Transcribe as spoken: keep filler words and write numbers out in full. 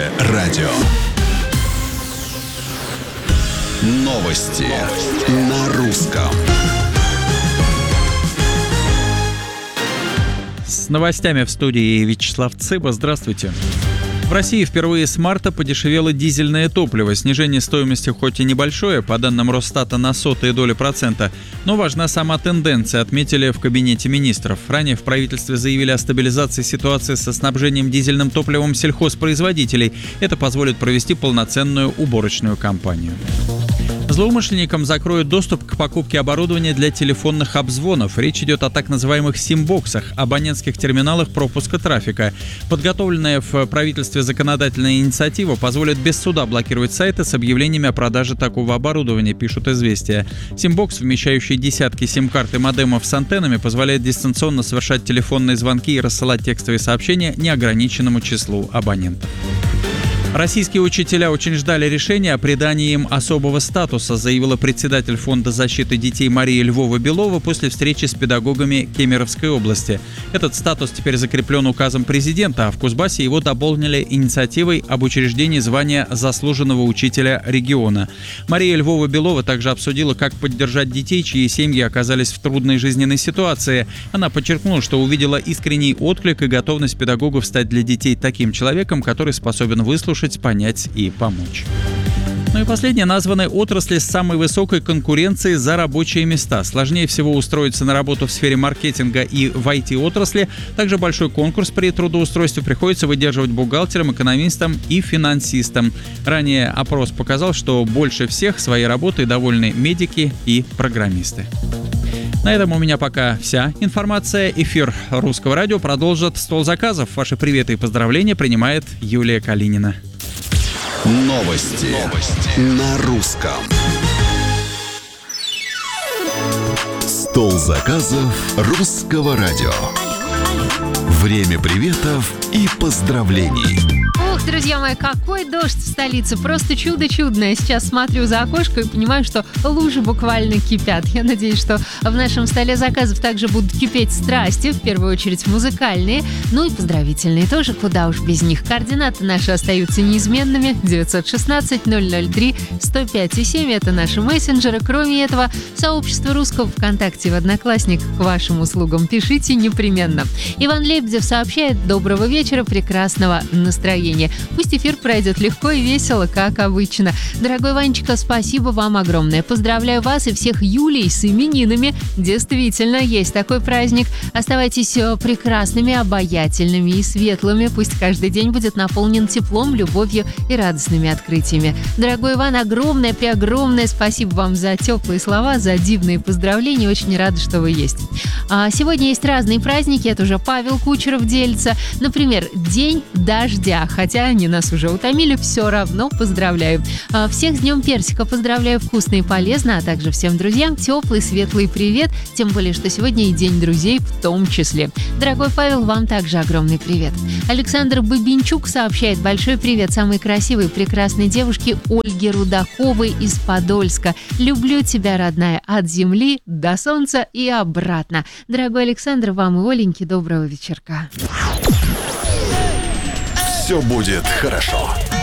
Радио. Новости на русском. С новостями в студии Вячеслав Цыба. Здравствуйте. В России впервые с марта подешевело дизельное топливо. Снижение стоимости хоть и небольшое, по данным Росстата, на сотые доли процента, но важна сама тенденция, отметили в кабинете министров. Ранее в правительстве заявили о стабилизации ситуации со снабжением дизельным топливом сельхозпроизводителей. Это позволит провести полноценную уборочную кампанию. Злоумышленникам закроют доступ к покупке оборудования для телефонных обзвонов. Речь идет о так называемых сим-боксах, абонентских терминалах пропуска трафика. Подготовленная в правительстве законодательная инициатива позволит без суда блокировать сайты с объявлениями о продаже такого оборудования, пишут «Известия». Сим-бокс, вмещающий десятки сим-карт и модемов с антеннами, позволяет дистанционно совершать телефонные звонки и рассылать текстовые сообщения неограниченному числу абонентов. Российские учителя очень ждали решения о придании им особого статуса, заявила председатель Фонда защиты детей Мария Львова-Белова после встречи с педагогами Кемеровской области. Этот статус теперь закреплен указом президента, а в Кузбассе его дополнили инициативой об учреждении звания заслуженного учителя региона. Мария Львова-Белова также обсудила, как поддержать детей, чьи семьи оказались в трудной жизненной ситуации. Она подчеркнула, что увидела искренний отклик и готовность педагогов стать для детей таким человеком, который способен выслушать, понять и помочь. Ну и последнее. Названы отрасли с самой высокой конкуренцией за рабочие места. Сложнее всего устроиться на работу в сфере маркетинга и в ай ти-отрасли. Также большой конкурс при трудоустройстве приходится выдерживать бухгалтерам, экономистам и финансистам. Ранее опрос показал, что больше всех своей работой довольны медики и программисты. На этом у меня пока вся информация. Эфир Русского радио продолжит «Стол заказов». Ваши приветы и поздравления принимает Юлия Калинина. Новости, Новости. на русском. Стол заказов Русского радио. Время приветов и поздравлений. Ух, друзья мои, какой дождь в столице. Просто чудо чудное. Сейчас смотрю за окошко и понимаю, что лужи буквально кипят. Я надеюсь, что в нашем столе заказов также будут кипеть страсти, в первую очередь музыкальные, ну и поздравительные тоже, куда уж без них. Координаты наши остаются неизменными. девятьсот шестнадцать ноль ноль три сто пять и семь. Это наши мессенджеры. Кроме этого, сообщество русского ВКонтакте в Одноклассниках к вашим услугам. Пишите непременно. Иван Лебедев сообщает: доброго вечера, прекрасного настроения. Пусть эфир пройдет легко и весело, как обычно. Дорогой Ванечка, спасибо вам огромное. Поздравляю вас и всех Юлей с именинами. Действительно, есть такой праздник. Оставайтесь прекрасными, обаятельными и светлыми. Пусть каждый день будет наполнен теплом, любовью и радостными открытиями. Дорогой Иван, огромное, преогромное спасибо вам за теплые слова, за дивные поздравления. Очень рада, что вы есть. А сегодня есть разные праздники. Это уже Павел Кучеров делится. Например, День дождя. Хотя они нас уже утомили, все равно поздравляю. Всех с Днем Персика поздравляю вкусно и полезно, а также всем друзьям теплый, светлый привет, тем более, что сегодня и День друзей в том числе. Дорогой Павел, вам также огромный привет. Александр Бабинчук сообщает: большой привет самой красивой, прекрасной девушке Ольге Рудаковой из Подольска. Люблю тебя, родная, от земли до солнца и обратно. Дорогой Александр, вам и Оленьке доброго вечерка. Все будет хорошо.